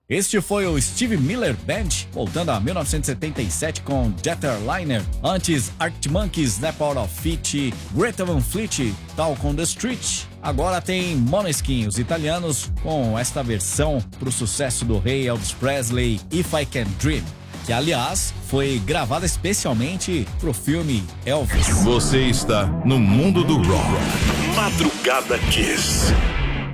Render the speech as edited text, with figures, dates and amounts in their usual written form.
Este foi o Steve Miller Band, voltando a 1977 com Jetliner. Antes, Arctic Monkeys, Snap Out of It, Greta Van Fleet, Talk on the Street. Agora tem Måneskin, os italianos, com esta versão pro sucesso do rei Elvis Presley, If I Can Dream, que aliás foi gravada especialmente pro filme Elvis. Você está no mundo do rock. Madrugada Kiss.